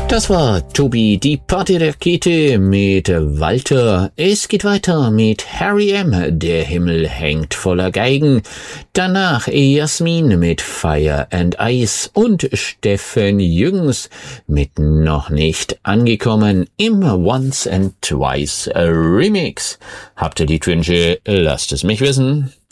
Das war Tobi, die Partyrakete mit Walter. Es geht weiter mit Harry M., der Himmel hängt voller Geigen. Danach Jasmin mit Fire and Ice und Steffen Jürgens mit Noch nicht angekommen im Once and Twice Remix. Habt ihr die Wünsche? Lasst es mich wissen.